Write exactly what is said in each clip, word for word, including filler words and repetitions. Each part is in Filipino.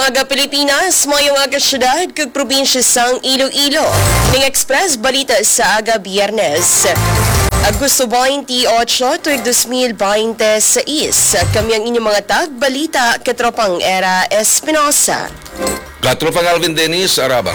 aga Pilipinas, mayong aga syudad kag probinsya sang Iloilo. Ning Express balita sa aga Biyernes. Agosto twenty-eight tuig two thousand twenty-six. Kami ang inyong mga tag-balita katropang Era Espinosa. Katropang Alvin Dennis Araba.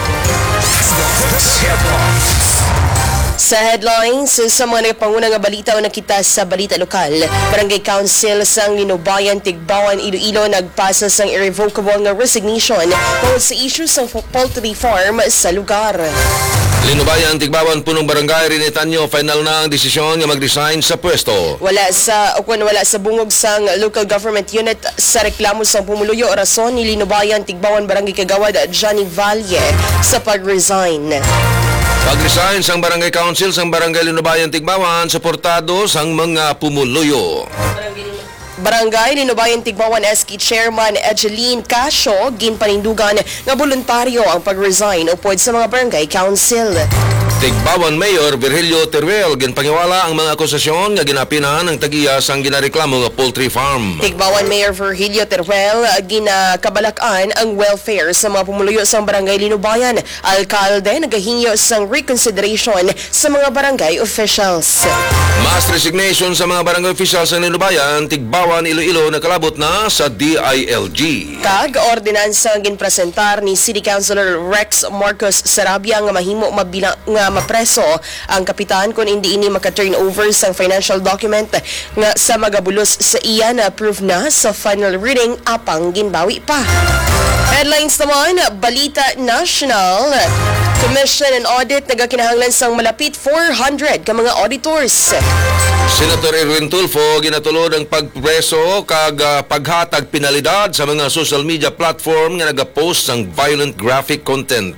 Sa headlines, sa mga nagpanguna nga balita o nakita sa balita lokal, Barangay Council sang Linubayan, Tigbawan, Iloilo nagpasa sang irrevocable nga resignation tungkol sa issue sang poultry farm sa lugar. Linubayan, Tigbawan, punong barangay Rinitanyo, final na ang desisyon nga mag-resign sa pwesto. Wala sa o kung wala sa bungog sang local government unit sa reklamo sang pumuluyo o rason ni Linubayan, Tigbawan, Barangay Kagawad Johnny Valle sa pag-resign. Pag-resign sang Barangay Council sang Barangay Linubayan, Tigbawan, suportado sang mga pumuluyo. Barangay Linubayan, Tigbawan S K Chairman Egeline Casio ginpanindugan nga voluntaryo ang pag-resign upod sa mga Barangay Council. Tigbawan Mayor Virgilio Teruel ginpangiwala ang mga akusasyon nga ginapinan ng tagiya sang ginareklamo nga poultry farm. Tigbawan Mayor Virgilio Teruel ginakabalakan ang welfare sa mga pumuluyo sa Barangay Linubayan. Alkalde nagahingyo sang reconsideration sa mga barangay officials. Mass resignation sa mga barangay officials ng Linubayan, Tigbawan, Iloilo nakalabot na sa D I L G. Kag ordinansa ginpresentar ni City Councilor Rex Marcos Sarabia nga mahimo mabila nga mapreso ang kapitan kung hindi ini maka-turn over sa financial document nga sa magabulos sa iya na approve na sa final reading apang ginbawi pa. Headlines naman, Balita National. Commission and Audit nagakinahanglan sang malapit four hundred ka mga auditors. Senator Erwin Tulfo ginatulod ang pagpreso kag uh, paghatag penalidad sa mga social media platform nga nagapost sang violent graphic content.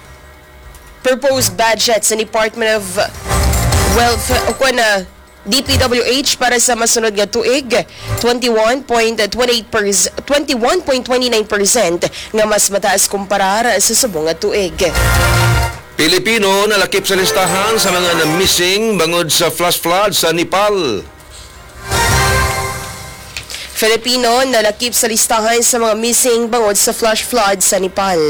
Proposed budget sa Department of Wealth o kuna D P W H para sa masunod nga tuig twenty-one point two nine percent nga mas mataas kumparar sa subong nga tuig. Pilipino nalakip sa listahan sa mga na-missing bangod sa flash flood sa Nepal. Filipino nalakip sa listahan sa mga missing bangod sa flash flood sa Nepal.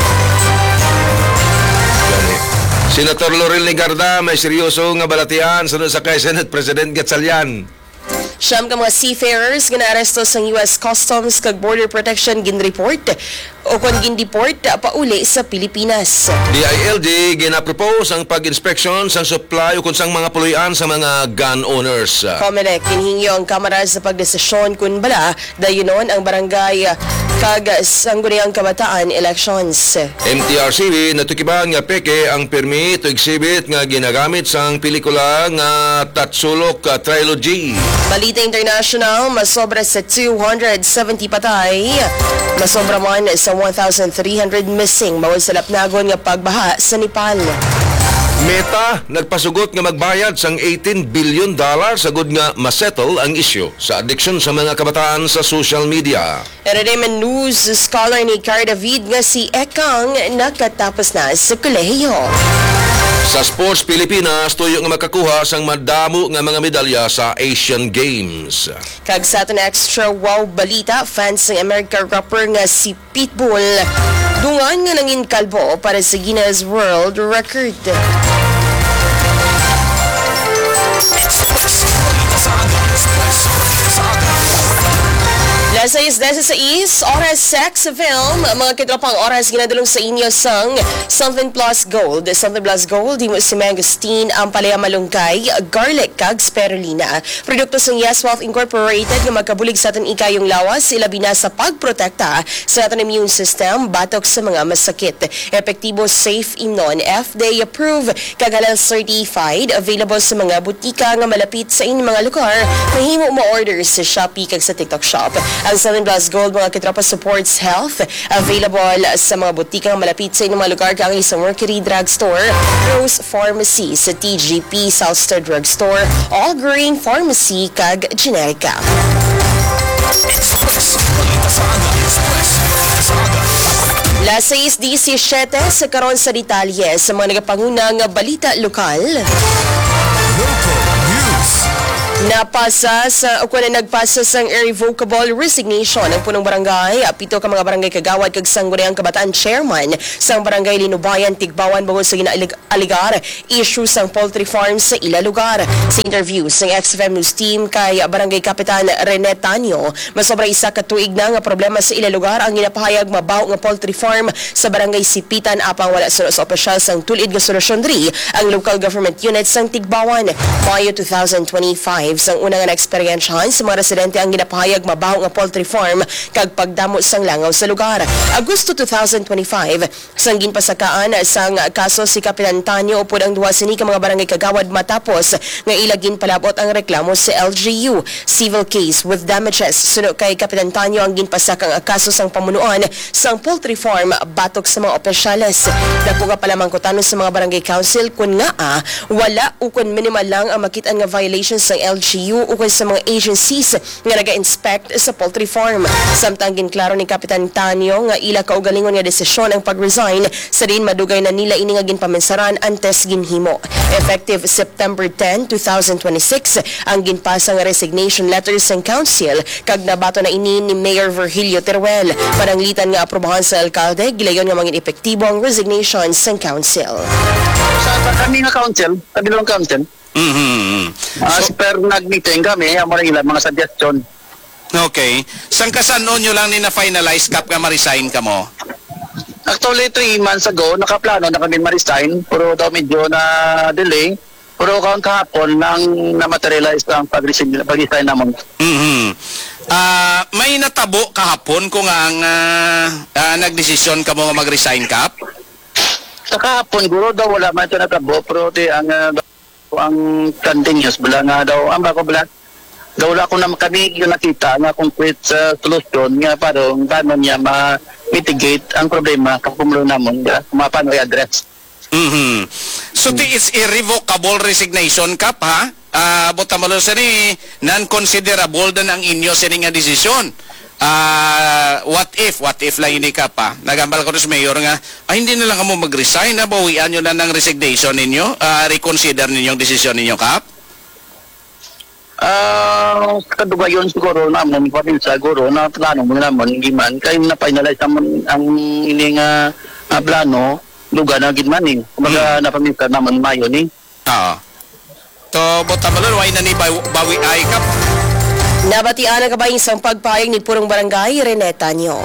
Senator Laurel Legarda may seryoso nga balatian sunod sa kay Senate President Gatchalian. Siyam ka mga seafarers ginaaresto sa U S Customs kag Border Protection ginreport o kung gindeport pauli sa Pilipinas. D I L G ginapropose ang pag-inspeksyon sa supply o kung sang mga puluyan sa mga gun owners. Comelec kinhingyo ang Kamara sa pagdesisyon kun bala dayonon ang barangay kag sangguniang kabataan elections. M T R C B natukiban nga peke ang permit o exhibit nga ginagamit sang pelikula nga Tatsulok uh, Trilogy. Balita International, masobra sa two hundred seventy patay, masobra man sa one thousand three hundred missing bawal sa lapnagon nga pagbaha sa Nepal. Meta nagpasugot nga magbayad sang eighteen billion dollars sagud nga masettle ang issue sa addiction sa mga kabataan sa social media. Entertainment news, scholar ni Cara David nga si Ekang nakatapos na sa kolehiyo. Sa Sports Pilipinas, tuyo nga makakuha sang madamo nga mga medalya sa Asian Games. Kag sa aton extra wow balita, fans ng American rapper nga si Pitbull dungan nga nangin kalbo para sa Guinness World Record. Lasayas desa sa is, oras sex film, mga kitropang oras ginadulong sa inyo sang Something Plus Gold. Something Plus Gold, di mo si Mangosteen, ang palaya malungkay, garlic kag spirulina. Produkto sang Yes Wealth Incorporated nga magkabulig sa aton ikayong lawas, ilabi na sa pagprotekta sa aton immune system, batok sa mga masakit. Epektibo, safe, imnon, F D A approved, kag halal certified, available sa mga butika nga malapit sa inyong mga lugar. Mahimo mo order sa Shopee kag sa TikTok Shop. Ang Something Plus Gold, mga kitropa, supports health. Available sa mga butika nga malapit sa inyong mga lugar kag sa Mercury Drugstore, Rose Pharmacy, sa T G P, Southstar Drugstore, All Green Pharmacy kag Generica. Las seis diecisiete sa karon sa detalye sa mga nagapangunang balita lokal. Napasa sa o kuno nagpasa sang irrevocable resignation ang punong barangay, pito ka mga barangay kagawad kag sangguniang kabataan chairman sang barangay Linubayan Tigbawan bangod sa ginaaligar issue sang poultry farm sa ila lugar. Sa interview sang X F M News team kay barangay Kapitan Rene Tanyo, masobra isa ka tuig na nga problema sa ila lugar ang ginapahayag mabaw nga poultry farm sa barangay Sipitan apang wala sa opisyal sang tulid nga solusyon diri ang local government unit sang Tigbawan. Mayo twenty twenty-five sang una nga na-eksperyensyahan sa mga residente ang ginapahayag mabaho nga poultry farm kag pagdamo sang langaw sa lugar. Agosto twenty twenty-five sang ginpasakaan sang kaso si Kapitan Tanyo upod ang duha sini ka mga barangay kagawad matapos nga ilagin palabot ang reklamo sa L G U. Civil case with damages suno kay Kapitan Tanyo ang ginpasakang kaso sang pamunuan sang poultry farm batok sa mga opisyales. Dako ka pala mangkutanon sa mga barangay council kun nga ah, wala ukon minimal lang ang makitaan nga violations sa L G U ukon sa mga agencies nga naga-inspect sa poultry farm. Samtang ginklaro ni Kapitan Tanyo nga ila kaugalingon nga desisyon ang pag-resign sa din madugay na nila ini nga ginpaminsaran antes ginhimo. Effective September tenth, twenty twenty-six ang ginpasa nga resignation letter sa council kag nabato na ini ni Mayor Virgilio Teruel. Pananglitan nga aprobahan sa alkalde gilayon nga mangin epektibo ang resignation sa council. Sa kami nga council, kabilang council, Mm-hmm. as So, per nag-meeting kami, ang mga ilan, mga suggestion. okay. Sang kasanon nyo lang ni na-finalize kap nga ma-resign ka mo? Actually, three months ago, nakaplano na kami ma-resign, pero daw medyo na delay. Pero kaon kahapon nang na-materialize ang pag-resign, pag-resign naman. Mm-hmm. Ah, may natabo kahapon kung ang ah, ah, nagdesisyon ka mo nga mag-resign kap? Sa kahapon, guro daw wala man ito natabo, pero di ang uh, ang continuous, bala nga daw, ang bako bala, daw wala ko na kami yung nakita nga concrete sa solusyon nga parang paano niya ma-mitigate ang problema kapag namon nga, kung paano i-address. Mm-hmm. So, mm. it's irrevocable resignation kap, ha? Ah, buta mo sa ni non-considerable dan ang inyo sa nga desisyon. Ah, what if, what if lang ini ka pa? Nagambal ko sa mayor nga, ah, hindi na lang kamo mag-resign, na bawian nyo na ng resignation ninyo, ah, reconsider ninyong desisyon ninyo, Kap? Ah, uh, kadugayon siguro namon paminsa siguro na plano mo namon giman kay na finalize namon ang ini nga uh, plano lugar na gid man eh. Kumaga hmm. na paminsa namon Mayo ni. Ah. To buta mo why na ni bawi, bawi ay Kap? Nabatian ang kabayang isang pagpayag ni Purong Barangay Rene Tanyo.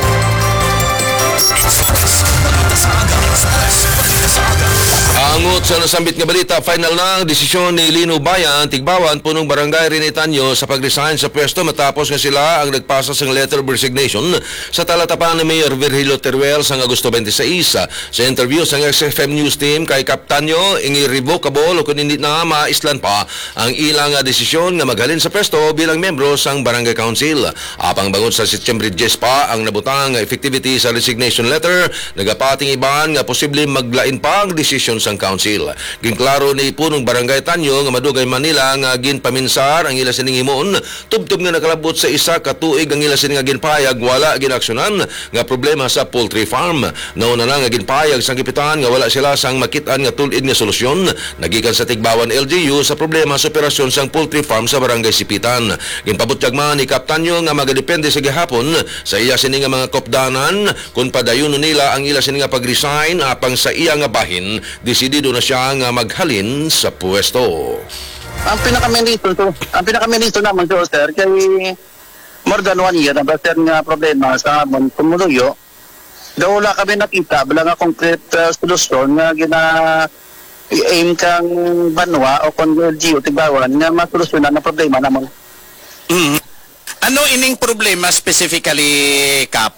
Angot sa nasambit nga balita, final na ang desisyon ni Lino Bayan, Tigbawan, punong barangay Rene Tanyo sa pag-resign sa pwesto matapos nga sila ang nagpasa ng letter of resignation sa talatapan ni Mayor Virgilio Teruel sa Agosto twenty-six. Sa interview sa X F M News team kay Kap Tanyo, irrevocable o kung hindi na maislan pa ang ilang desisyon nga maghalin sa pwesto bilang membro sang Barangay Council. Apang bangon sa September ten pa ang nabutang effectivity sa resignation letter, nagapating iban nga posible maglain pa ang desisyon sang council. Ginklaro ni punong barangay Tanyo nga madugay Manila nga ginpaminsar ang ila sining himon tubtob nga nakalabot sa isa ka tuig ang ila sining nga ginpayag wala ginaksyonan nga problema sa poultry farm. Nauna na nga ginpayag sang gipitan nga wala sila sang makitaan nga tulid nga solusyon nagikan sa Tigbawan L G U sa problema sa operasyon sang poultry farm sa barangay Sipitan. Ginpabutyag man ni Kap Tanyo nga magadepende sa gihapon sa iya sining nga mga kopdanan kung padayon nila ang ila sining nga pag-resign apang sa iya nga bahin desidido na siya nga maghalin sa pwesto. Ang pinaka-minito to, ang pinaka-minito naman to, sir, kay more than one year, ang sir nga problema sa amon tumuluyo, daw wala kami nakita, wala nga concrete uh, solusyon nga gina i-aim kang banwa o kung L G O Tigbawan nga masolusyonan ang problema naman. Mm-hmm. Ano ining problema specifically, Kap?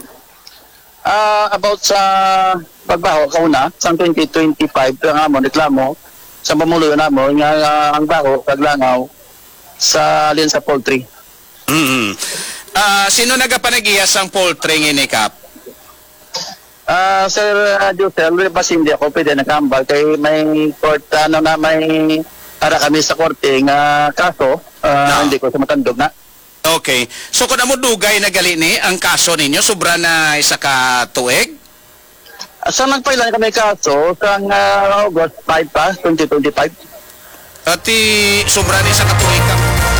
Uh, about sa pagbaho kauna sa twenty twenty-five nga mo reklamo sa pamuluyo namo nga uh, ang baho kaglangaw sa alin sa poultry. Mm-hmm. Uh, sino nagapanagiyas ang poultry ngini, Kap? Ah, uh, Sir uh, Josel, basta hindi ako pwede nakambal kay may court ano na may para kami sa korte nga kaso uh, no. Hindi ko sa matandog na. Okay. So kung mo dugay na gali ni ang kaso ninyo sobra na isa ka tuig? Sa so, nagpailan kami kaso sa uh, August five pa twenty twenty-five. At sobra ni isa ka tuig ka.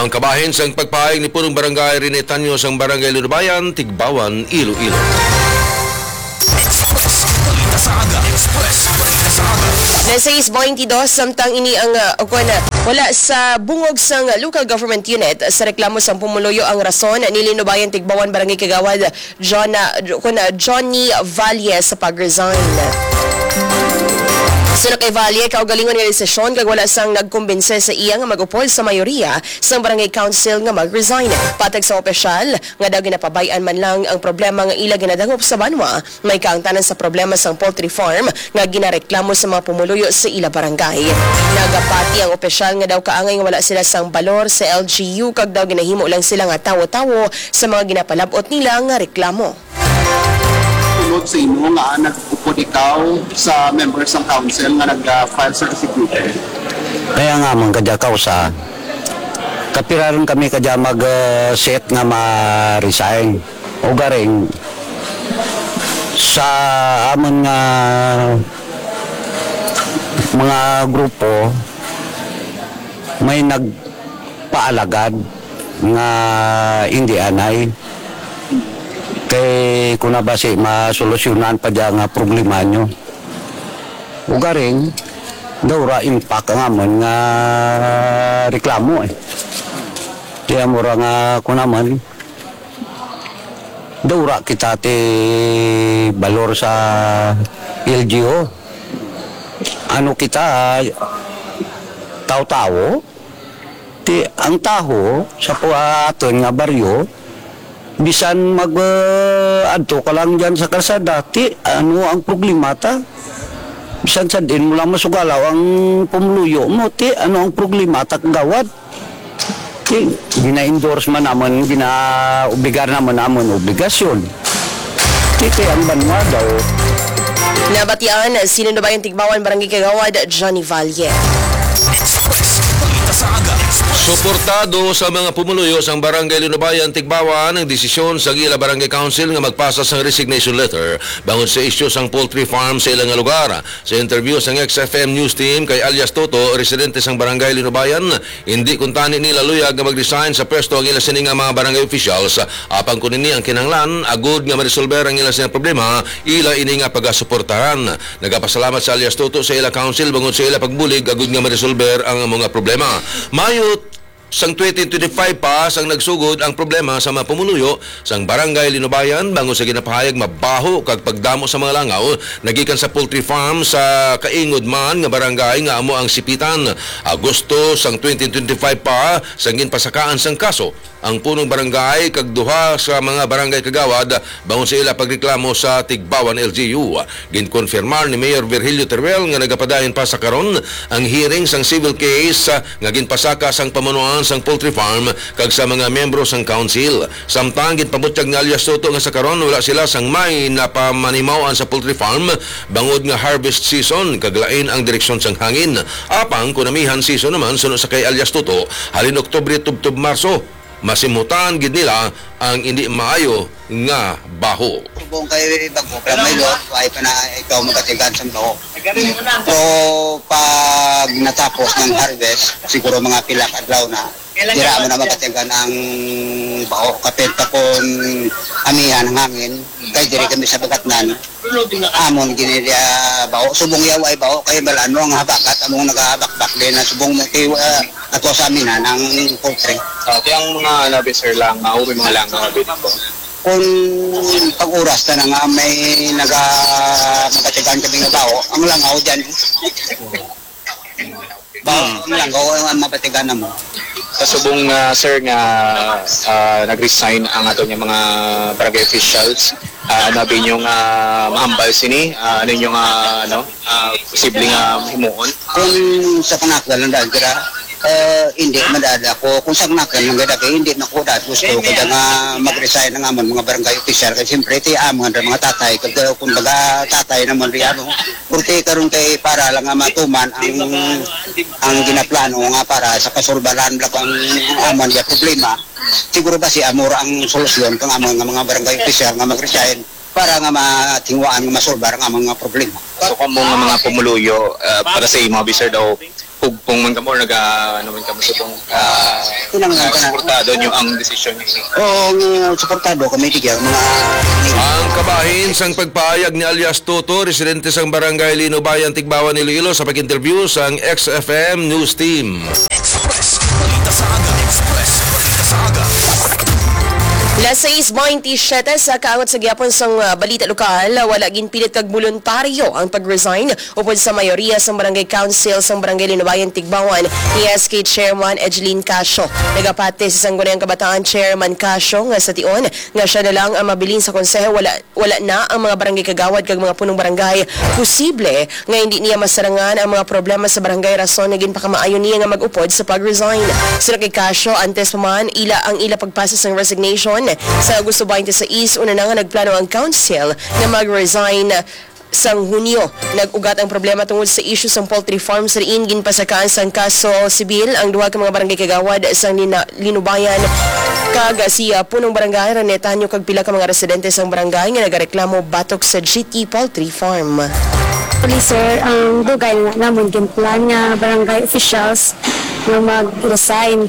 Ang kabahin sang pagpahayag ni punong barangay Rene Tanyo sang barangay Lunubayan, Tigbawan, Iloilo. Express. Balita sa aga. Express. Balita sa aga. Nasa is twenty-two samtang ini ang uh, kuna, wala sa bungog sang local government unit sa reklamo sang pumuluyo ang rason ni Linubayan Tigbawan Barangay Kagawad John, uh, kuna, Johnny Valle sa pag-resign. Sino kay Valle, kaugalingon nga desisyon kag wala sang nagkumbinse sa iya nga mag-upol sa mayoriya sang barangay council nga mag-resign. Patag sa opisyal, nga daw ginapabayan man lang ang problema nga ila ginadangop sa banwa, may kaangtanan sa problema sang poultry farm nga ginareklamo sa mga pumuluyo sa ila barangay. Nagapati ang opisyal nga daw kaangay nga wala sila sang balor sa L G U kag daw ginahimo lang sila nga tawo-tawo sa mga ginapalabot nila nga reklamo. Tulog sa imo nga nag-upod ikaw sa members ng council nga nag-file sa executive. Kaya nga mga kadya sa kapiraron kami kadya mag-set nga ma-resign. O garing sa amon nga mga grupo may nagpaalagad nga hindi anay. Kay kuna ba si masolusyonan pa dyan nga problema nyo. Ugaring, daw ra impact nga man nga reklamo eh. Kaya mura nga kuna man, daw ra kita ti balor sa L G O. Ano kita, tao-tao, ti ang taho sa puaton nga baryo, bisan mag-adto uh, ka lang dyan sa kalsada, ti, ano ang problemata? Bisan sa din mo lang masugalaw ang pumuluyo mo, ti, ano ang problemata gawad? Ti, gina-endorse man naman, gina-obligar naman naman obligasyon. Ti, ti, ang banwa daw. Nabatian, sino na ba yung Tigbawan Barangay Kagawad, Johnny Valle. Express. Balita sa aga. Express. Suportado sa mga pumuluyo sang barangay Lunubayan, Tigbawan ang desisyon sa ila barangay council nga magpasa sang resignation letter bangod sa isyu sang poultry farm sa ilang nga lugar. Sa interview sang X F M News Team kay alias Toto, residente sang barangay Lunubayan, hindi kuntani nila luyag nga mag-resign sa pwesto ang ila sini nga mga barangay officials. Apang kunini ang kinahanglan agud nga ma-resolver ang ila sini problema, ila ini nga pagasuportahan. Nagapasalamat sa alias Toto sa ila council bangod sa ila pagbulig agud nga ma-resolver ang mga problema. Mayot sang twenty twenty-five pa sang nagsugod ang problema sa mga pumuluyo sang barangay Linubayan bangon sa ginapahayag mabaho kag pagdamo sa mga langaw nagikan sa poultry farm sa kaingod man nga barangay nga amo ang Sipitan. Agosto sang twenty twenty-five pa sang ginpasakaan sang kaso ang punong barangay kag duha sa mga barangay kagawad bangon sa ila pagreklamo sa Tigbawan L G U. Ginkonfirmar ni Mayor Virgilio Teruel nga nagapadayon pa sa karon ang hearing sang civil case nga ginpasaka sang pamunuan sang poultry farm kag sa mga membro sang council. Samtang ginpabutyag nga alias Toto nga sa karon wala sila sang may napamanimawan sa poultry farm bangod nga harvest season kag lain ang direksyon sang hangin. Apang kunamihan season naman sunod sa kay alias Toto halin Oktubre tubtob Marso. Masimutan gid nila ang hindi maayo nga baho. Subong kay bago pero may lot ay pa na ikaw magatigan sa baho. So pag natapos ng harvest siguro mga pila ka adlaw na dira mo na magatigan ang baho kapit kon amihan ng hangin kay diri kami sa bagatnan amon ginilya baho subong yaw ay baho kay balano ang habakat among nagahabakbak din na subong kay uh, ato sa amin ang poultry. Uh, yung mga nabi sir lang, uh, may mga lang nabi dito. Kung pag-oras na nga may nag-magatigan kami ng bao, ang langaw dyan. Bao, ang langaw ang mapatigan na mo. Sa subong uh, sir nga uh, nag-resign ang ato niya mga barangay officials, uh, nabi nyo nga uh, mahambal sini, uh, ano nyo nga uh, ano, uh, posibleng uh, himuon. Kung sa panakal ng dagra, Uh, hindi madada ko kung saan nakan ng gada kay hindi na ko dad gusto ko nga mag-resign ng amon mga barangay official kasi siyempre ti amon ra mga tatay kag kung baga tatay naman riano kurti karon kay para lang nga matuman ang ang ginaplano nga para sa kasulbaran lang ang amon ya problema siguro ba si amor ang solusyon kang amon nga mga barangay official nga mag-resign para nga matingwaan nga masolbar ang mga problema. So kamo nga mga pumuluyo uh, para sa imo officer daw pugpong man kamo nag uh, ano man kamo subong uh, Tinangan ka na. suportado nyo ang desisyon niyo. Oo, uh, suportado kami tigyan mga Ang kabahin sang pagpahayag ni alias Toto, residente sang barangay Linubayan, Tigbawan, Iloilo sa pag-interview sang X F M News Team. Express. Balita sa aga. Express. Balita sa aga. Las sais twenty-seven sa kaangot sa gyapon sang uh, balita lokal, wala ginpilit kag voluntaryo ang pag-resign upod sa mayoriya sang barangay council sang barangay Linubayan, Tigbawan ni S K Chairman Edgeline Casio. Nagapate sa Sangguniang Kabataan Chairman Casio nga sa tion nga siya na lang ang mabilin sa konseho, wala wala na ang mga barangay kagawad kag mga punong barangay. Posible nga hindi niya masarangan ang mga problema sa barangay, rason nga ginpakamaayon niya nga mag-upod sa pag-resign. Sila kay Casio, antes pa man ila ang ila pagpasa sang resignation sa Agosto twenty-six, una na nga nagplano ang council na mag-resign sang Hunyo. Nag-ugat ang problema tungod sa issue sang poultry farm sa riin, ginpasakaan sang kaso sibil ang duha ka mga barangay kagawad sang Lina, Linubayan kag siya punong barangay Renetanyo kag pila ka mga residente sang barangay nga nagareklamo batok sa G T Poultry Farm. Police sir, ang dugay nga namon ginplan nga barangay officials nga mag-resign.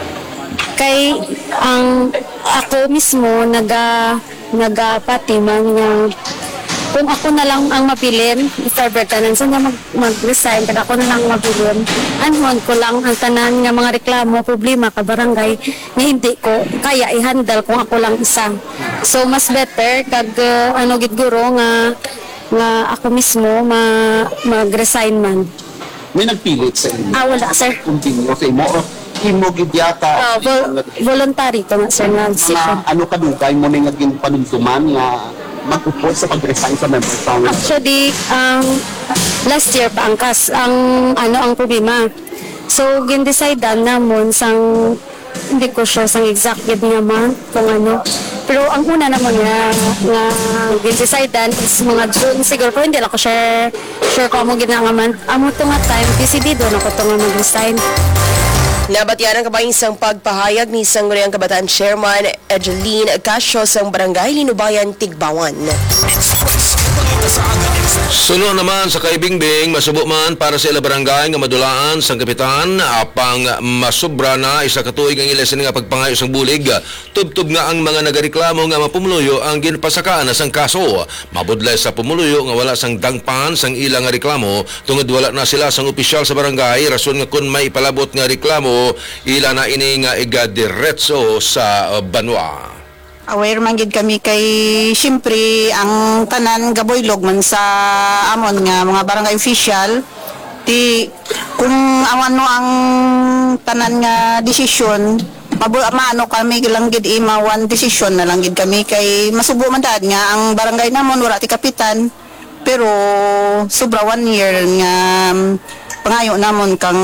Kay ang ako mismo naga nagapatiman nga kung ako na lang ang mabilin, if ever tanan sa nga mag, mag-resign, kaya ako na lang mabilin, anhon ko lang ang tanan nga mga reklamo, problema ka barangay, nga hindi ko kaya i-handle kung ako lang isa. So mas better kag uh, ano gid guro nga nga ako mismo ma, mag-resign man. May nagpilit sa inyo? Ah, wala sir. Continue sa imo o imo gid yata Uh, vol- voluntary ko nga sir nga decision. na ano kadugay mo na nga ginpanumduman nga mag-upod sa pag-resign sa member council? Actually, ang last year pa ang kas ang ano ang problema. So gin-decidean namon sang hindi ko sure sang exact gid nga man kung ano. Pero ang una naman nga nga gin-decidean is mga June siguro, pero hindi lang ko sure sure ko mo ginangaman. Amo to nga time decidido na ko to nga mag-resign. Nabatyan ang kabayang sang pagpahayag ni Sangguniang Kabataan Chairman Edgeline Casio sang barangay Linubayan, Tigbawan. Express. Balita sa aga. Express. Sunod naman sa kaibingbing, masubo man para sa ila barangay nga madulaan sang kapitan, apang masubra na isa katuig ang ilesan nga pagpangayo sang bulig. Tubtub nga ang mga nagareklamo nga mapumuluyo ang ginpasakaan sang kaso. Mabudlay sa pumuluyo nga wala sang dangpan sang ilang nga reklamo, tungod wala na sila sang opisyal sa barangay, rason nga kun may palabot nga reklamo, ila na ini nga igadiretso sa uh, banwa. Aware man gid kami kay syempre ang tanan gaboylog man sa amon nga mga barangay official ti kung ano ang tanan nga desisyon mabu maano kami lang gid ima one decision na lang gid kami kay masubo man dad nga ang barangay namon wala ti kapitan pero sobra one year nga pangayo namon kang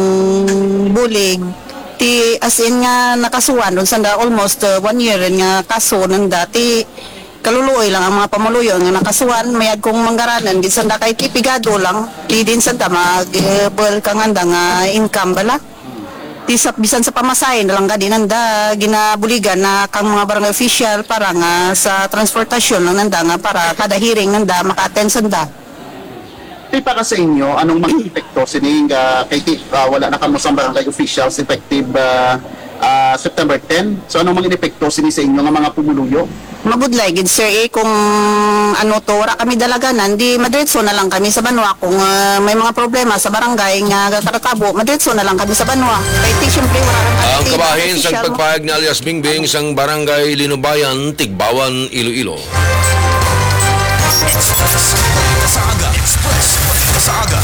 bulig ti as in nga nakasuhan doon sa almost uh, one year nga kaso nang dati kaluluoy lang ang mga pamuluyo nga nakasuhan mayad kong manggaranan di sanda kay tipigado lang di din sanda mag uh, buwal kang handa nga income bala di sa bisan sa pamasahe na lang gadi nanda ginabuligan na kang mga barangay official para nga sa transportasyon lang nanda nga para kada hearing nanda maka-attend sanda. Di para sa inyo, anong maging epekto sining uh, kay uh, wala na kamo sa barangay officials effective uh, uh, September tenth? So anong maging epekto sining sa inyo nga mga pumuluyo? Mabudlay gid sir eh kung ano to wala kami dalaganan di madretso na lang kami sa banwa kung uh, may mga problema sa barangay nga kakabo madretso na lang kami sa banwa kay ti syempre wala Ang kabahin sa pagpahayag ni alias Bingbing sang barangay Linubayan, Tigbawan, Iloilo. Express. Balita sa aga. Express. Balita sa aga.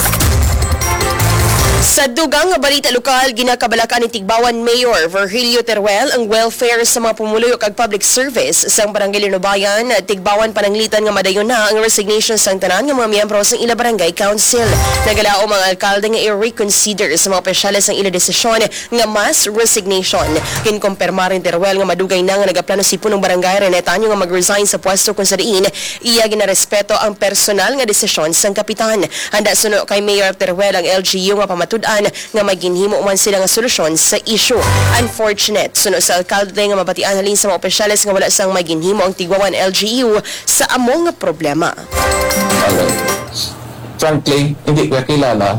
Sa dugang nga balita lokal, ginakabalakan ni Tigbawan Mayor Virgilio Teruel ang welfare sa mga pumuluyo kag public service sa barangay Linubayan. Tigbawan pananglitan nga madayon na ang resignation sang tanan nga mga miyembro sa ila barangay council. Nagalao mga alkalde nga i-reconsider sa mga opisyales ang ila desisyon nga mass resignation. Kinkumpirma rin Teruel nga madugay na nga nagaplano si punong barangay Renetanyo nga mag-resign sa pwesto kung sa diin iya ginarespeto ang personal nga desisyon sang kapitan. Handa suno kay Mayor Teruel ang L G U nga pamatud nga maginhimo man sila nga solusyon sa issue. Unfortunate, suno sa alkalde nga mabatian halin sa mga opisyales nga wala sang maginhimo ang Tigbawan L G U sa among nga problema. Frankly, hindi ko kilala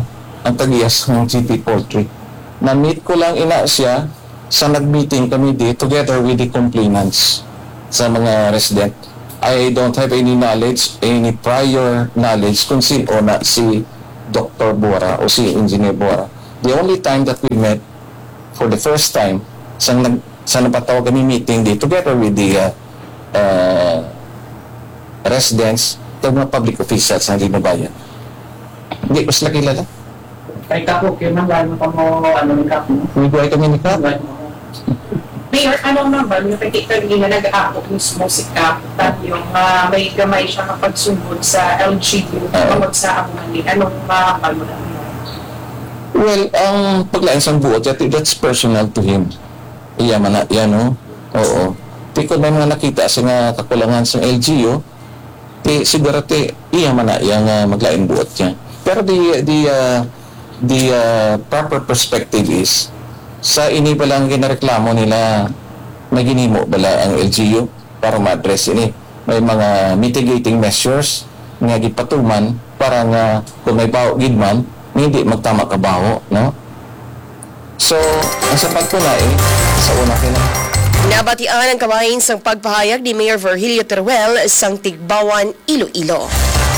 ang tagiyas ng G T Poultry. Na-meet ko lang ina siya sa nag-meeting kami di together with the complainants sa mga resident. I don't have any knowledge, any prior knowledge kung sino na si Doctor Bora o si Engineer Bora. The only time that we met for the first time sa, nag, sa napatawag kami meeting di together with the uh, uh, residents at mga public officials ng Lino Bayan. Hindi ko sila kilala. Kay Kapo, kinanggal mo pa mo, ano ni Kapo? Niguay kami ni Kapo. Mayor, ano naman, yung particularly na nag-aakot mismo si Kapo, at yung uh, may gamay siya kapagsunod sa L G U, kapag sa Amunali, anong makakal mo na? Well, ang paglain sa buot, that's personal to him. Iya man na, yan o. Oo. Di ko may mga nakita sa nga kakulangan sa L G U, di siguro ti, iya man na, yung uh, maglain buot niya. Pero di, di, uh, the uh, proper perspective is sa ini ba lang ginareklamo nila may ginimo bala ang L G U para ma-address ini. May mga mitigating measures nga gipatuman para nga kung may baho gidman hindi magtama kabaho, no? So, ang sapat ko na eh, sa una kina. Nabatian ang kabahin sa pagpahayag ni Mayor Virgilio Teruel sang Tigbawan, Iloilo.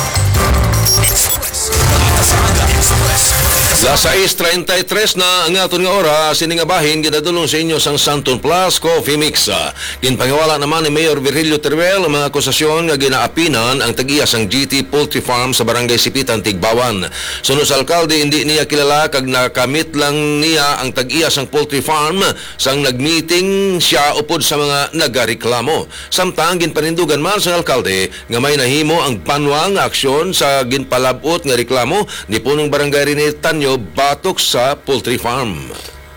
Las sais treinta y tres na ang aton nga oras, siningabahin ginadulong sa inyo sang Santon Plus Coffee Mix. Ginpangiwala naman ni Mayor Virgilio Teruel ang mga akusasyon nga ginaapinan ang tag-iya sang G T Poultry Farm sa Barangay Sipitan, Tigbawan. Sunod sa alkalde, hindi niya kilala kag nakamit lang niya ang tag-iya sang poultry farm sang nagmeeting siya upod sa mga nagareklamo. Samtang ginpanindugan man sa alkalde nga may nahimo ang panwang aksyon sa ginpalabot nga reklamo ni punong Barangay Rinitanyo batok sa poultry farm.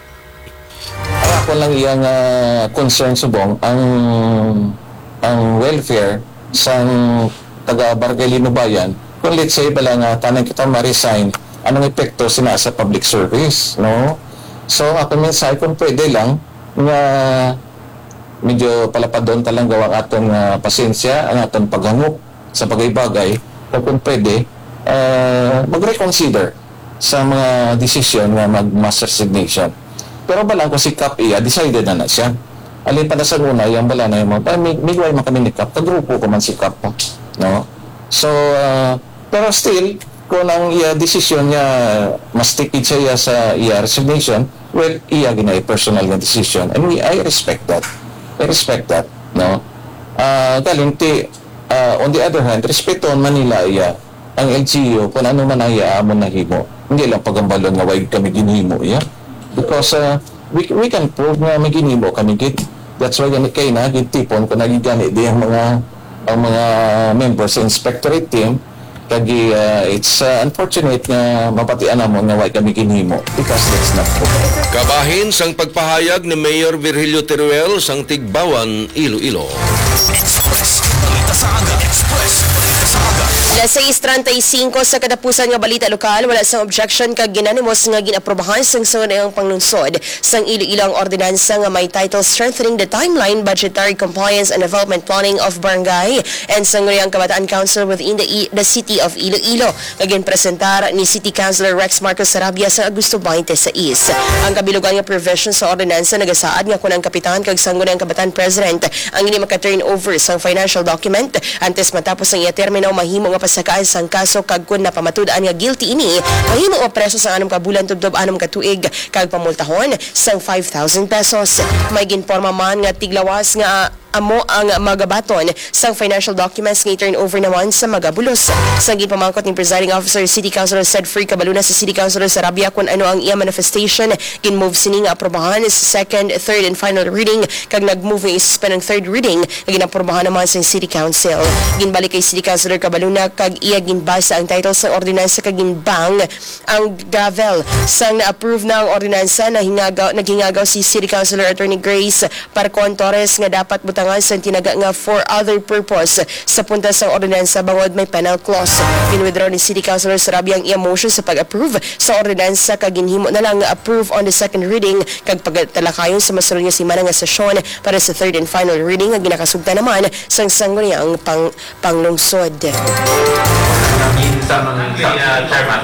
Ako lang iyang uh, concern subong ang ang welfare sa taga Barangay Lino Bayan. Kung let's say bala nga tanang kita ma-resign, anong epekto sina sa public service, no? So ako minsan kung pwede lang nga medyo palapadon talang gawang atong uh, pasensya, ang atong paghangop sa bagay-bagay, kung pwede uh, mag-reconsider sa mga desisyon nga mag-mass resignation. Pero bala ko si Kap iya, decided na na siya. Alin pa na sa una, yung bala na yung mga, may, may guay man kami ni Kap, kagrupo ko man si Kap, no? So, uh, pero still, kung ang iya desisyon niya, mas tikid siya sa iya resignation, well, iya ginay personal na decision. And we, I respect that. I respect that, no? Uh, galing ti, uh, on the other hand, respeton Manila iya, ang L G U, kung ano man iya, amon na himo. Hindi lang pagambalon nga wag kami ginhimo, yeah? Because uh, we, we can prove nga may ginhimo kami git. That's why ganit kayo na, gitipon, kung nagigani di ang mga, ang mga members sa inspectorate team, kagi uh, it's uh, unfortunate nga mapatian namon nga wag kami ginhimo because that's not okay. Kabahin sang pagpahayag ni Mayor Virgilio Teruel sang Tigbawan, Iloilo. Express. Balita sa Aga. Express. Balita sa Aga. Las sais treinta y cinco sa katapusan nga balita lokal, wala sang objection kag ginanimos nga ginaprobahan sang sunayang panglunsod sang Iloilo ang ordinansa nga may title Strengthening the Timeline, Budgetary Compliance and Development Planning of Barangay and Sangguniang Kabataan Council within the, I- the City of Iloilo. Kagin presentar ni City Councilor Rex Marcos Sarabia sa Agosto twenty-sais. Ang kabilugan nga provision sa ordinansa nagasaad nga kunang kapitan kag Sangguniang Kabataan President ang ini maka-turn over sang financial document antes matapos ang iya termino mahimo nga pasakaan sang kaso kag kun napamatud-an nga guilty ini mahimo o preso sa anom ka bulan tubdob anom ka tuig kag pamultahon sang five thousand pesos. May ginporma man nga tiglawas nga amo ang magabaton sang financial documents nga turn over naman sa magabulos. Sang ginpamangkot ni Presiding Officer City Councilor Ced Free Cabaluna sa City Councilor Sarabia kung ano ang iya manifestation, ginmove sini nga aprobahan sa second, third and final reading kag nagmove nga isuspend ang third reading nga ginaprobahan naman sa City Council. Ginbalik kay City Councilor Cabaluna kag iya ginbasa ang title sa ordinansa kag ginbang ang gavel sang na-approve na ang ordinansa na hingagaw naghingagaw si City Councilor Attorney Grace Parcon Torres nga dapat butangan sa tinaga nga for other purpose sa punta sa ordinansa bangod may penal clause. Pinwithdraw ni City Councilor Sarabia ang iya motion sa pag-approve sa ordinansa kag ginhimo na lang nga approve on the second reading kag pagtalakayon sa masulod nga simana nga sesyon para sa third and final reading nga ginakasugta naman sang sangguniang pang panglungsod. Namin sa mga uh, chairman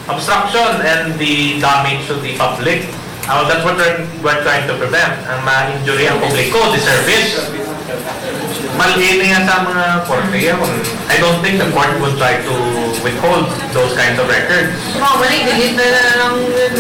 obstruction and the damage to the public. Uh, that's what we're, we're trying to prevent. Ang ma-injury ang publiko, the service. Maliit na yan sa mga korte. I don't think the court would try to withhold those kinds of records. Oh, mali, delete na lang.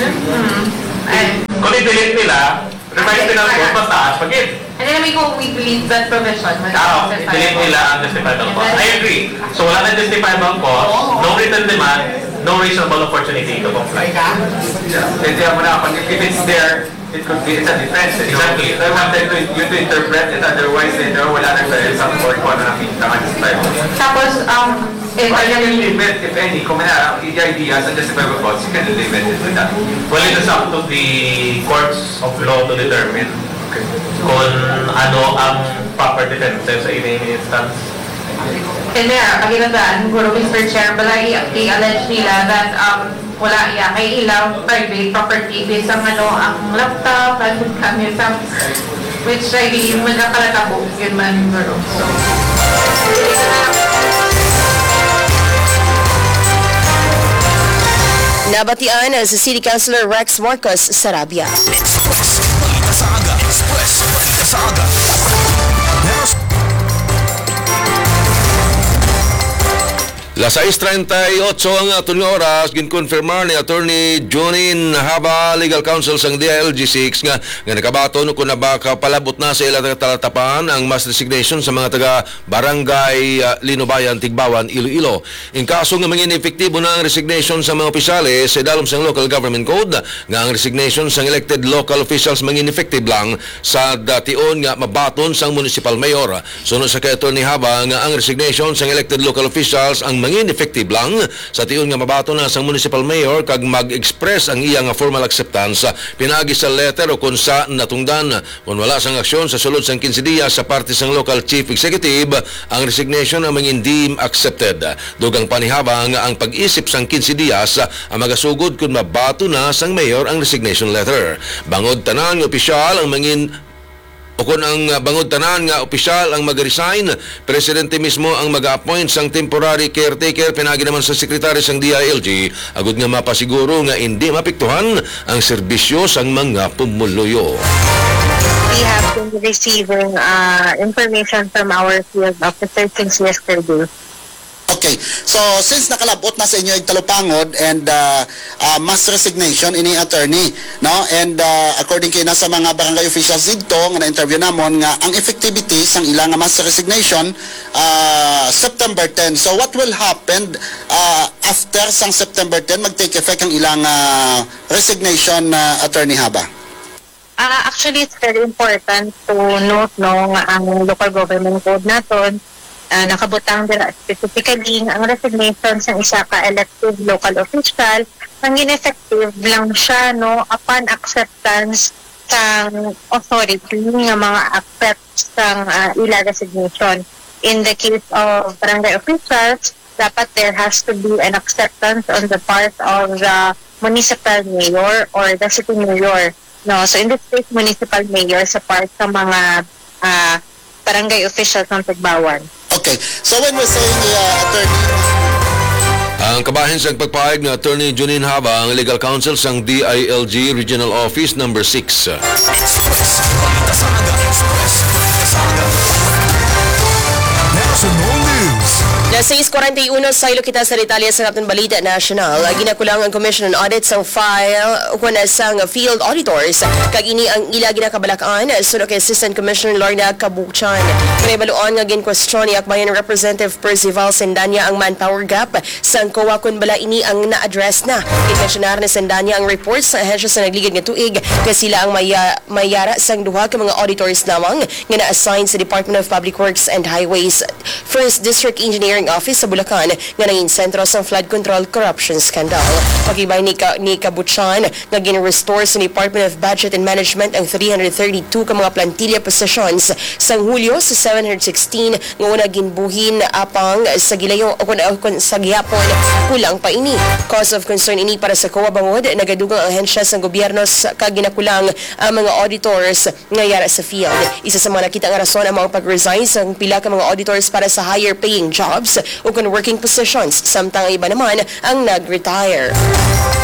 Kung i-delete nila, remind nila ng court, mataas pag-it. And then we go, we believe that provision. Oo, i-delete nila ang justifiable cause. I agree. So wala na justifiable cause, no written demand, no reasonable opportunity to comply. Hindi mo na, pag if it's there, it could be, it's a defense. Exactly. So I wanted to, you to interpret it, otherwise later wala na tayo sa court kung ano nakita nga justifiable. Tapos, um, if I can limit, if any, kung may ideas and justifiable cause, you can limit it with that. Well, it is up to the courts of law to determine kung ano ang proper defense sa any instance. and there, pagkinataan, guro Mister Chair, bala i-allege nila that um, wala iya kay ilang private property based ang ano, ang laptop, ang camera, which I believe magkakalatabo yun man guro. So, Nabatian sa City Councilor Rex Marcos Sarabia. Express. Balita sa aga. Express. Balita sa aga. Meron Las sais treinta y ocho ang aton nga oras ginkonfirmar ni Attorney Jonin Haba, Legal Counsel sang D I L G six nga nga nakabaton kung na baka palabot na sa ilang talatapan ang mass resignation sa mga taga Barangay uh, Linubayan, Tigbawan, Iloilo. In kaso nga mangin epektibo na ang resignation sa mga opisyales sa dalom sang Local Government Code nga ang resignation sang elected local officials mangin effective lang sa dation nga mabaton sang municipal mayor. Sunod sa kay Attorney Haba nga ang resignation sang elected local officials ang mangin effective lang sa tiyon nga mabato na sang municipal mayor kag mag-express ang iyang formal acceptance pinagi sa letter o kung sa natungdan. Kung wala sang aksyon sa sulod sang quince días sa parte sang local chief executive, ang resignation ang mangin deem accepted. Dugang panihabang ang pag-isip sang quince días ang magasugod kung mabato na sang mayor ang resignation letter. Bangod tanan nga opisyal ang mangin o kung ang bangod tanan nga opisyal ang mag-resign, presidente mismo ang mag-appoint sang temporary caretaker pinagi naman sa sekretary sang D I L G agud nga mapasiguro nga hindi mapiktuhan ang serbisyo sang mga pumuluyo. We have been receiving uh, information from our field officer since yesterday. Okay, so since nakalabot na sa inyo yung talupangod and uh, uh, mass resignation ini attorney, no? And uh, according kay nasa mga barangay officials dito nga na-interview namon nga ang effectivity sang ilang mass resignation uh, September ten. So what will happen uh, after sang September ten mag-take effect ang ilang uh, resignation uh, attorney Haba? Uh, actually, it's very important to note no nga ang local government code naton Uh, nakabutang dira specifically ang resignation sa isa ka elected local official ang ineffective lang siya no upon acceptance sang authority nga mga accept sang uh, ila resignation. In the case of barangay officials, dapat there has to be an acceptance on the part of the municipal mayor or the city mayor. No, so in this case, municipal mayor sa part sa mga uh, barangay officials ng Tigbawan. Okay, so when we're saying uh, attorney... Ang kabahin sa pagpahayag ng Attorney Jonin Haba, ang legal counsel sang D I L G Regional Office number six. Express. Balita sa aga. Express. Balita sa aga. National News. Na sais forty-one sa ilo kita sa detalye sa Kapitang Balita National. Ginakulang ang Commission on Audit sang file kung sang field auditors. Kag ini ang ila ginakabalakaan sunod kay Assistant Commissioner Lorna Cabuchan. Pinabaluan nga gin-question ni Akbayan Representative Percival Sendanya ang manpower gap sang C O A kun bala ini ang na-address na. Kinmensionar ni Sendanya ang reports sa ahensya sa nagligid nga tuig kasi sila ang maya, mayara sang duha ka mga auditors lamang nga na-assign sa Department of Public Works and Highways First District Engineering Office sa Bulacan nga nangin sentro sa flood control corruption scandal. Pagibay ni, Ka, ni Kabuchan nga gin-restore sa Department of Budget and Management ang three hundred thirty-two ka mga plantilla positions sang Hulyo sa seven hundred sixteen nga una ginbuhin apang sa gilayo o kung sa gihapon kulang pa ini. Cause of concern ini para sa C O A bangod nagadugang ang ahensya sang gobyerno sa kaginakulang ang mga auditors nga yara sa field. Isa sa mga nakita nga rason ang mga pag-resign sang pila ka mga auditors para sa higher paying jobs o working positions, samtang iba naman ang nag-retire.